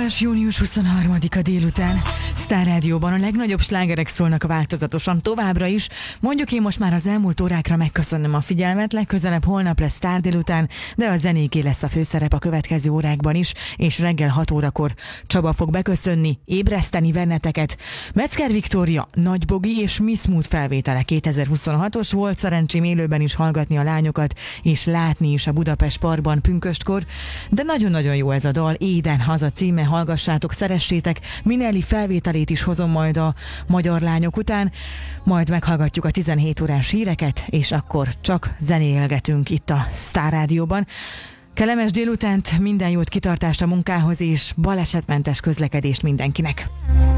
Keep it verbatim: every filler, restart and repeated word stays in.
Kellemes június huszonharmadika délután. Sztár Rádióban a legnagyobb slágerek szólnak változatosan továbbra is. Mondjuk én most már az elmúlt órákra megköszönöm a figyelmet, legközelebb holnap lesz Sztár délután, de a zenéké lesz a főszerep a következő órákban is, és reggel hat órakor Csaba fog beköszönni, ébreszteni benneteket. Metzger Viktória, Nagy Bogi és Miss Mood felvétele kétezer-huszonhatos, volt szerencsém élőben is hallgatni a lányokat, és látni is a Budapest Parkban pünköstkor, de nagyon-nagyon jó ez a dal, Éden haza címe, hallgassátok, szeressétek, Minelli felvételét is hozom majd a magyar lányok után, majd meghallgatjuk a tizenhét órás híreket, és akkor csak zenélgetünk itt a Sztár Rádióban. Kellemes délutánt, minden jót, kitartást a munkához, és balesetmentes közlekedést mindenkinek!